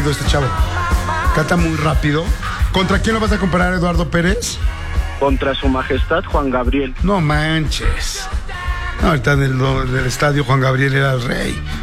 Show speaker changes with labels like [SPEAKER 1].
[SPEAKER 1] este chavo. Canta muy rápido. ¿Contra quién lo vas a comparar, Eduardo Pérez?
[SPEAKER 2] Contra su majestad Juan Gabriel.
[SPEAKER 1] No manches. No, ahorita en el estadio Juan Gabriel era el rey.